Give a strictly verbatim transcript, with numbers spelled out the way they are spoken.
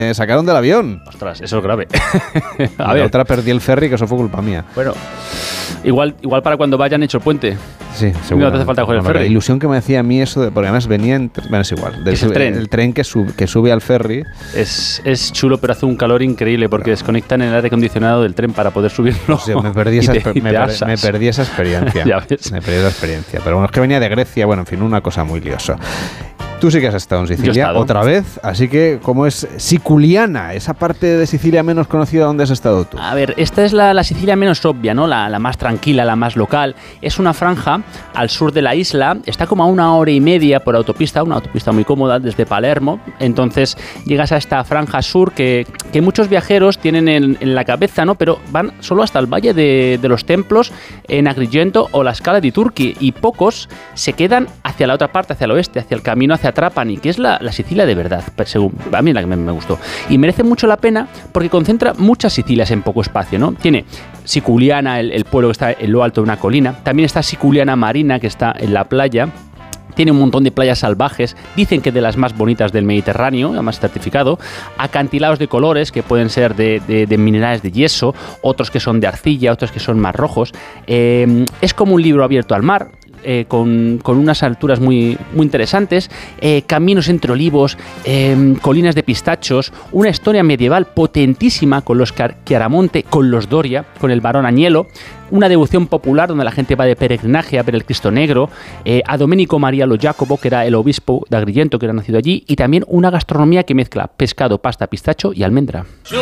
me sacaron del avión. Ostras, eso es grave. A la ver. otra perdí el ferry, que eso fue culpa mía. Bueno, igual, igual para cuando vayan hecho el puente. Sí, seguro. No te hace falta coger el ferry. La ilusión que me hacía a mí eso, de, porque además venía en, bueno, es igual, del, es el tren, el tren que, sub, que sube al ferry. Es, es chulo, pero hace un calor increíble porque claro. desconectan el aire acondicionado del tren para poder subirlo. O sea, me perdí esa, te, me, per, me perdí esa experiencia. Ya ves. Me perdí esa experiencia. Pero bueno, es que venía de Grecia, bueno, en fin, una cosa muy liosa. Tú sí que has estado en Sicilia estado. otra vez, así que ¿cómo es Siculiana? Esa parte de Sicilia menos conocida, ¿dónde has estado tú? A ver, esta es la, la Sicilia menos obvia, ¿no? La, la más tranquila, la más local. Es una franja al sur de la isla, está como a una hora y media por autopista, una autopista muy cómoda desde Palermo. Entonces llegas a esta franja sur que, que muchos viajeros tienen en, en la cabeza, ¿no? Pero van solo hasta el Valle de, de los Templos, en Agrigento o la Scala di Turchi, y pocos se quedan hacia la otra parte, hacia el oeste, hacia el camino hacia Trapani, que es la, la Sicilia de verdad, según a mí la que me, me gustó. Y merece mucho la pena porque concentra muchas Sicilias en poco espacio, ¿no? Tiene Siculiana, el, el pueblo que está en lo alto de una colina. También está Siculiana Marina, que está en la playa. Tiene un montón de playas salvajes, dicen que de las más bonitas del Mediterráneo, además certificado, acantilados de colores que pueden ser de, de, de minerales de yeso, otros que son de arcilla, otros que son más rojos. Eh, es como un libro abierto al mar. Eh, con, con unas alturas muy, muy interesantes, eh, caminos entre olivos, eh, colinas de pistachos, una historia medieval potentísima con los Chiaramonte, con los Doria, con el barón Agnello, una devoción popular donde la gente va de peregrinaje a ver el Cristo Negro, eh, a Domenico Maria Lo Jacopo, que era el obispo de Agrigento, que era nacido allí, y también una gastronomía que mezcla pescado, pasta, pistacho y almendra.